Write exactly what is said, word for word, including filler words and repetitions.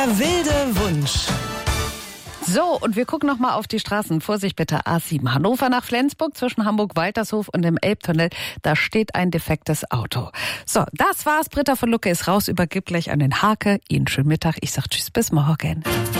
Der wilde Wunsch. So, und wir gucken noch mal auf die Straßen. Vorsicht bitte, A sieben Hannover nach Flensburg zwischen Hamburg-Waltershof und dem Elbtunnel. Da steht ein defektes Auto. So, das war's. Britta von Lucke ist raus, übergibt gleich an den Hake. Ihnen schönen Mittag. Ich sag tschüss, bis morgen.